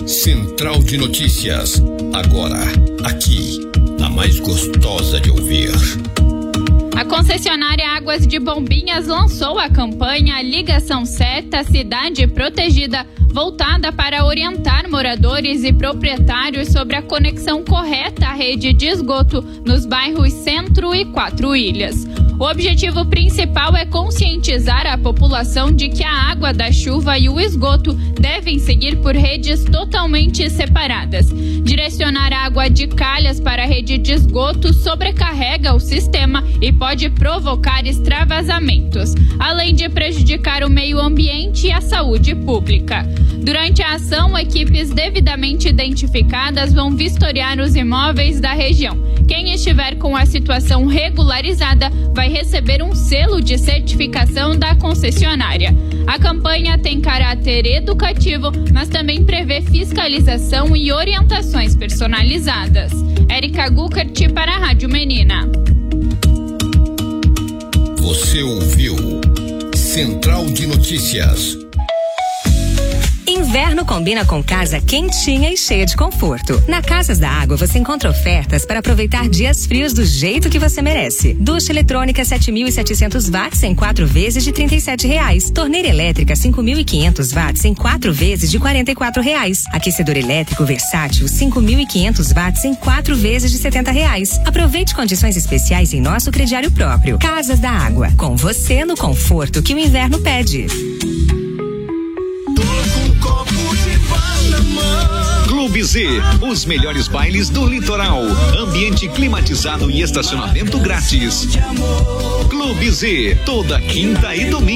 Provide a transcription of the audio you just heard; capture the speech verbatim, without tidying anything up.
Central de Notícias. Agora, aqui, a mais gostosa de ouvir. A concessionária Águas de Bombinhas lançou a campanha Ligação Certa Cidade Protegida, voltada para orientar moradores e proprietários sobre a conexão correta à rede de esgoto nos bairros Centro e Quatro Ilhas. O objetivo principal é conscientizar a população de que a água da chuva e o esgoto devem seguir por redes totalmente separadas. Direcionar água de calhas para a rede de esgoto sobrecarrega o sistema e pode provocar extravasamentos, além de prejudicar o meio ambiente e a saúde pública. Durante a ação, equipes devidamente identificadas vão vistoriar os imóveis da região. Quem estiver com a situação regularizada vai receber um selo de certificação da concessionária. A campanha tem caráter educativo, mas também prevê fiscalização e orientações personalizadas. Érica Gucart para a Rádio Menina. Você ouviu Central de Notícias. Inverno combina com casa quentinha e cheia de conforto. Na Casas da Água você encontra ofertas para aproveitar dias frios do jeito que você merece. Ducha eletrônica sete mil e setecentos watts em quatro vezes de trinta e sete reais. Torneira elétrica cinco mil e quinhentos watts em quatro vezes de quarenta e quatro reais. Aquecedor elétrico versátil cinco mil e quinhentos watts em quatro vezes de setenta reais. Aproveite condições especiais em nosso crediário próprio. Casas da Água, com você no conforto que o inverno pede. Clube Z, os melhores bailes do litoral, ambiente climatizado e estacionamento grátis. Clube Z, toda quinta e domingo.